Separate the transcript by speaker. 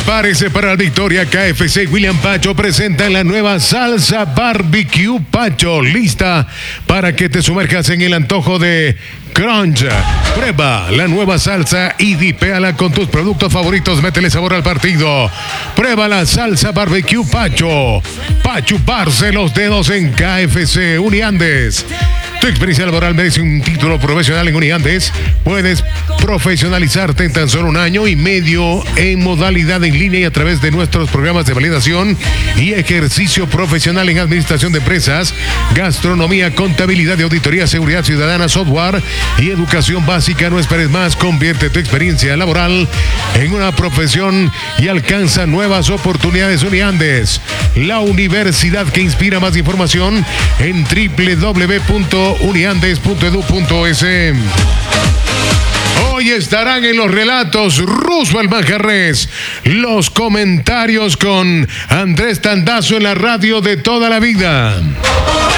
Speaker 1: Prepárese para la victoria. KFC William Pacho presenta la nueva salsa barbecue Pacho, lista para que te sumerjas en el antojo de crunch. Prueba la nueva salsa y dipéala con tus productos favoritos. Métele sabor al partido. Prueba la salsa barbecue Pacho. Pa' chuparse los dedos en KFC Uniandes. Tu experiencia laboral merece un título profesional en Uniandes. Puedes profesionalizarte en tan solo 1 año y medio en modalidad en línea y a través de nuestros programas de validación y ejercicio profesional en administración de empresas, gastronomía, contabilidad y auditoría, seguridad ciudadana, software y educación básica. No esperes más. Convierte tu experiencia laboral en una profesión y alcanza nuevas oportunidades. Uniandes, la universidad que inspira. Más información en www.uniandes.edu.es. Hoy estarán en los relatos Roosevelt Manjarres, los comentarios con Andrés Tandazo en la radio de toda la vida.